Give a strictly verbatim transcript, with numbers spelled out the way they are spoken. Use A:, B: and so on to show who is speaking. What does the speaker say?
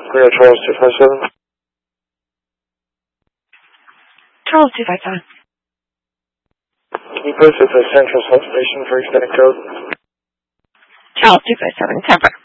A: Clear Charles two five seven.
B: Charles two five seven.
A: Can you post at the Central Substation for extended code?
B: Charles two five seven, ten five.